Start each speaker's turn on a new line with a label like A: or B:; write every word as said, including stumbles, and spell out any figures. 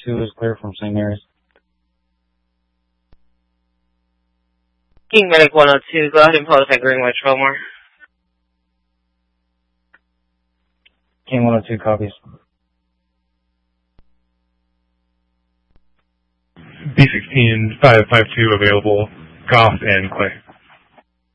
A: two is clear from Saint Mary's.
B: King Medic one oh two, go ahead and post at Greenwich, Fillmore.
A: King one oh two copies.
C: B sixteen five five two available, Goff and Clay.